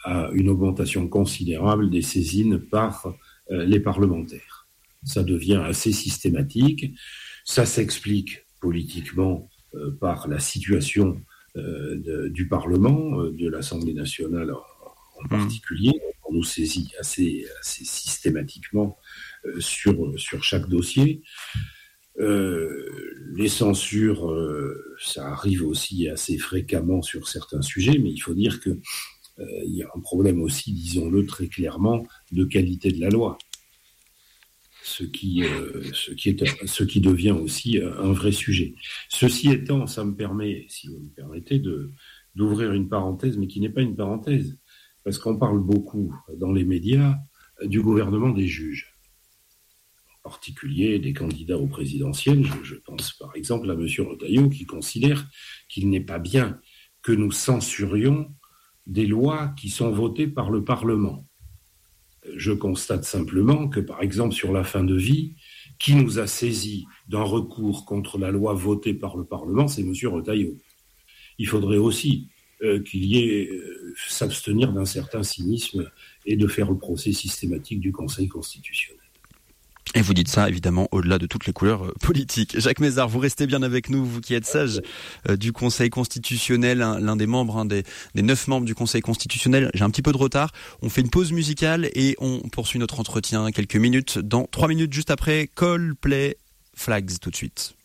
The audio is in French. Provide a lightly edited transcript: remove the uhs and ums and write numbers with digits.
à une augmentation considérable des saisines par les parlementaires. Ça devient assez systématique. Ça s'explique politiquement par la situation du Parlement, de l'Assemblée nationale en particulier. On nous saisit assez systématiquement sur chaque dossier. Les censures, ça arrive aussi assez fréquemment sur certains sujets, mais il faut dire que il y a un problème aussi, disons-le très clairement, de qualité de la loi. Ce qui devient aussi un vrai sujet. Ceci étant, ça me permet, si vous me permettez, d'ouvrir une parenthèse, mais qui n'est pas une parenthèse, parce qu'on parle beaucoup dans les médias du gouvernement des juges, en particulier des candidats aux présidentielles. Je pense par exemple à M. Retailleau, qui considère qu'il n'est pas bien que nous censurions des lois qui sont votées par le Parlement. Je constate simplement que, par exemple, sur la fin de vie, qui nous a saisi d'un recours contre la loi votée par le Parlement, c'est M. Retailleau. Il faudrait aussi qu'il y ait s'abstenir d'un certain cynisme et de faire le procès systématique du Conseil constitutionnel. Et vous dites ça, évidemment, au-delà de toutes les couleurs politiques. Jacques Mézard, vous restez bien avec nous, vous qui êtes sage du Conseil constitutionnel, l'un des membres, des 9 membres du Conseil constitutionnel. J'ai un petit peu de retard. On fait une pause musicale et on poursuit notre entretien quelques minutes. Dans 3 minutes, juste après, Coldplay, Flags, tout de suite.